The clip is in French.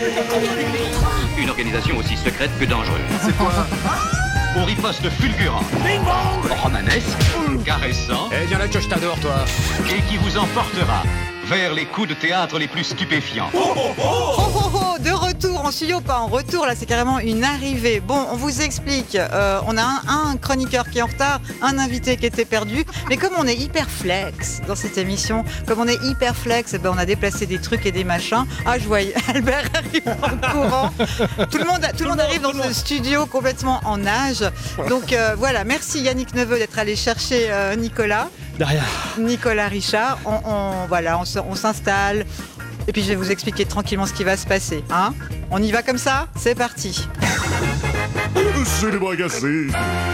Une organisation aussi secrète que dangereuse. C'est quoi? Au riposte fulgurant, romanesque, caressant, Eh, viens là que je t'adore, toi. et qui vous emportera vers les coups de théâtre les plus stupéfiants. De retour en studio, pas en retour, là c'est carrément une arrivée. Bon, on vous explique, on a un chroniqueur qui est en retard, un invité qui était perdu, mais comme on est hyper flex dans cette émission, comme on est hyper flex, eh ben on a déplacé des trucs et des machins. Ah, je vois Albert arrive en courant. Tout le monde arrive dans ce studio complètement en nage. Donc voilà, merci Yannick Neveu d'être allé chercher Nicolas Richard. On s'installe. Et puis je vais vous expliquer tranquillement ce qui va se passer. Hein, on y va comme ça? C'est parti. C'est les bras cassés.